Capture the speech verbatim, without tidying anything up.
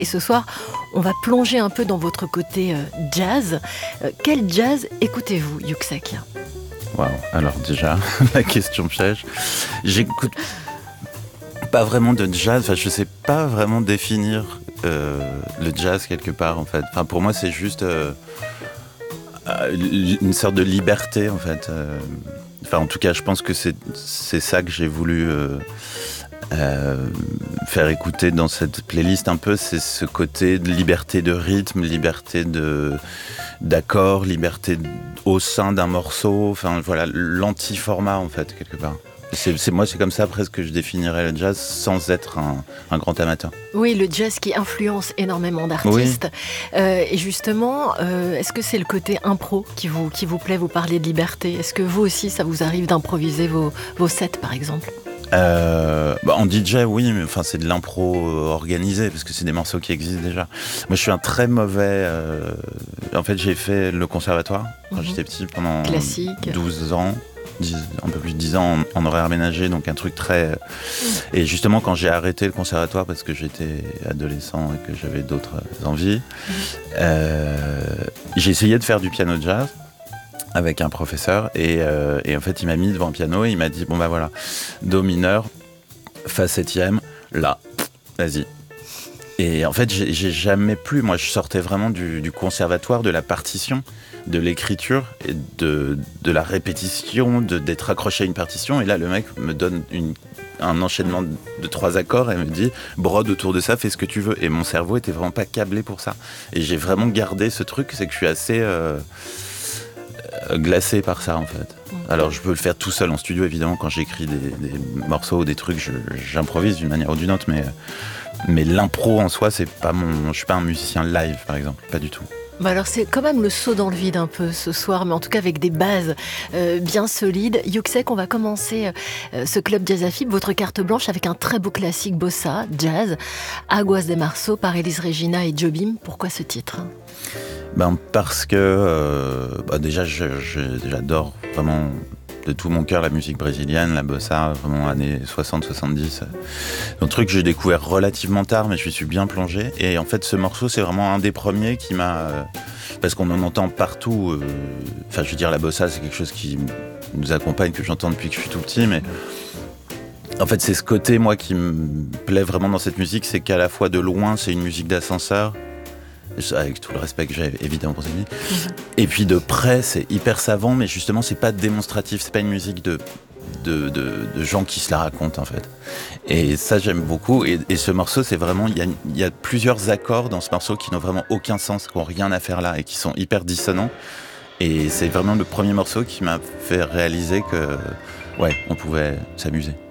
Et ce soir, on va plonger un peu dans votre côté euh, jazz. Euh, quel jazz écoutez-vous, Yuksek ? Waouh, alors déjà, la question piège. J'écoute pas vraiment de jazz, enfin je sais pas vraiment définir euh, le jazz quelque part en fait. Enfin pour moi c'est juste euh, une sorte de liberté en fait. Euh, enfin en tout cas je pense que c'est, c'est ça que j'ai voulu... Euh, Euh, faire écouter dans cette playlist un peu, c'est ce côté de liberté de rythme, liberté de, d'accords, liberté au sein d'un morceau, enfin voilà, l'anti-format en fait, quelque part. C'est, c'est, moi, c'est comme ça presque que je définirais le jazz sans être un, un grand amateur. Oui, le jazz qui influence énormément d'artistes. Oui. Euh, et justement, euh, est-ce que c'est le côté impro qui vous, qui vous plaît ? Vous parlez de liberté. Est-ce que vous aussi, ça vous arrive d'improviser vos, vos sets, par exemple ? Euh, bah en D J, oui, mais enfin c'est de l'impro organisé parce que c'est des morceaux qui existent déjà. Moi, je suis un très mauvais. Euh... En fait, j'ai fait le conservatoire quand mmh. j'étais petit pendant Classique. douze ans, dix, un peu plus de dix ans en, en horaire aménagé, donc un truc très. Mmh. Et justement, quand j'ai arrêté le conservatoire parce que j'étais adolescent et que j'avais d'autres envies, mmh. euh... j'ai essayé de faire du piano jazz avec un professeur et, euh, et en fait il m'a mis devant un piano et il m'a dit bon bah voilà, do mineur, fa septième, là, vas-y. Et en fait j'ai, j'ai jamais pu, moi je sortais vraiment du, du conservatoire, de la partition, de l'écriture et de, de la répétition, de, d'être accroché à une partition, et là le mec me donne une, un enchaînement de trois accords et me dit brode autour de ça, fais ce que tu veux, et mon cerveau était vraiment pas câblé pour ça, et j'ai vraiment gardé ce truc, c'est que je suis assez... Euh, glacé par ça en fait. Alors je peux le faire tout seul en studio évidemment quand j'écris des, des morceaux ou des trucs, je, j'improvise d'une manière ou d'une autre, mais, mais l'impro en soi c'est pas mon, je suis pas un musicien live par exemple, pas du tout. Bah alors c'est quand même le saut dans le vide un peu ce soir, mais en tout cas avec des bases euh, bien solides. Yuksek, on va commencer euh, ce club Jazz Afib, votre carte blanche avec un très beau classique bossa, jazz, Aguas de Março par Elis Regina et Jobim. Pourquoi ce titre ? Ben parce que euh, bah déjà je, je, j'adore vraiment de tout mon cœur la musique brésilienne, la bossa, vraiment années soixante soixante-dix. Un truc que j'ai découvert relativement tard, mais je suis bien plongé. Et en fait, ce morceau, c'est vraiment un des premiers qui m'a... Euh, parce qu'on en entend partout. Euh, enfin, je veux dire, la bossa, c'est quelque chose qui nous accompagne, que j'entends depuis que je suis tout petit, mais... En fait, c'est ce côté, moi, qui me plaît vraiment dans cette musique, c'est qu'à la fois de loin, c'est une musique d'ascenseur, avec tout le respect que j'ai évidemment pour cette musique. Mmh. Et puis de près, c'est hyper savant, mais justement, c'est pas démonstratif, c'est pas une musique de, de, de, de gens qui se la racontent en fait. Et ça, j'aime beaucoup. Et, et ce morceau, c'est vraiment, il y a, il y a plusieurs accords dans ce morceau qui n'ont vraiment aucun sens, qui n'ont rien à faire là et qui sont hyper dissonants. Et c'est vraiment le premier morceau qui m'a fait réaliser que, ouais, on pouvait s'amuser.